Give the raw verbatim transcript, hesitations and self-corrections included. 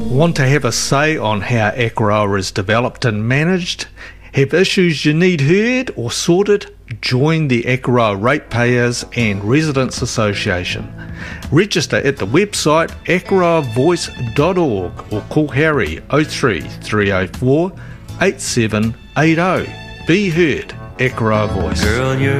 Want to have a say on how Akaroa is developed and managed? Have issues you need heard or sorted? Join the Akaroa Ratepayers and Residents Association. Register at the website akaroa voice dot org or call Harry oh three three oh four eight seven eight oh. Be heard, Akaroa Voice. Girl,